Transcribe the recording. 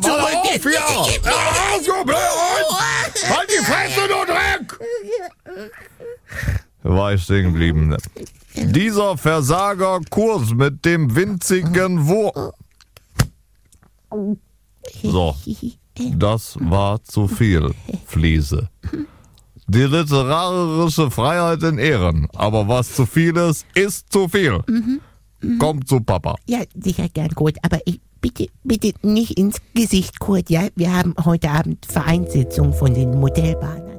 jetzt mal auf hier! Ja, so blöd! Halt die Fresse, du Dreck! War ich stehen geblieben. Dieser Versagerkurs mit dem winzigen So, das war zu viel, Fliese. Die literarische Freiheit in Ehren, aber was zu viel ist zu viel. Komm zu Papa. Ja, sicher gern, Kurt, aber bitte nicht ins Gesicht, Kurt, ja? Wir haben heute Abend Vereinssitzung von den Modellbahnen.